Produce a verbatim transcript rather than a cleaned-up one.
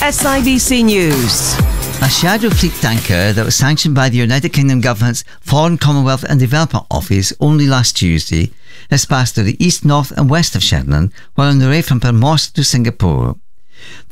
S I B C News. A shadow fleet tanker that was sanctioned by the United Kingdom Government's Foreign, Commonwealth and Development Office only last Tuesday has passed to the east, north and west of Shetland while on the way from Permos to Singapore.